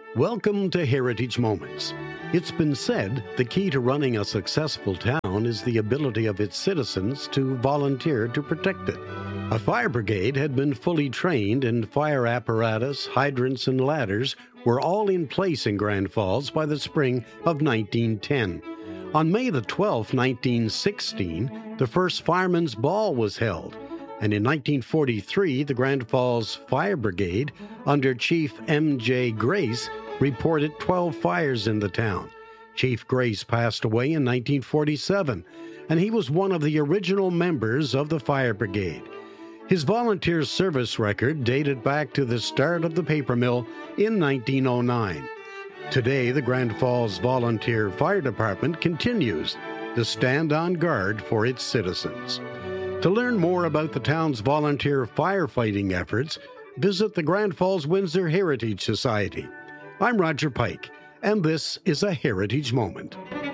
Welcome to Heritage Moments. It's been said the key to running a successful town is the ability of its citizens to volunteer to protect it. A fire brigade had been fully trained, and fire apparatus, hydrants, and ladders were all in place in Grand Falls by the spring of 1910. On May the 12th, 1916, the first Firemen's Ball was held. And in 1943, the Grand Falls Fire Brigade, under Chief M.J. Grace, reported 12 fires in the town. Chief Grace passed away in 1947, and he was one of the original members of the Fire Brigade. His volunteer service record dated back to the start of the paper mill in 1909. Today, the Grand Falls Volunteer Fire Department continues to stand on guard for its citizens. To learn more about the town's volunteer firefighting efforts, visit the Grand Falls Windsor Heritage Society. I'm Roger Pike, and this is a Heritage Moment.